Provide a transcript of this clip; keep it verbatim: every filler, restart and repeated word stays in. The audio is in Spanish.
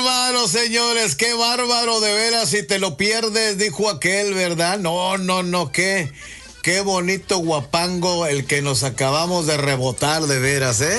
Bárbaro, señores, qué bárbaro, de veras, si te lo pierdes, dijo aquel, ¿verdad? No, no, no, qué, qué bonito guapango el que nos acabamos de rebotar, de veras, ¿eh?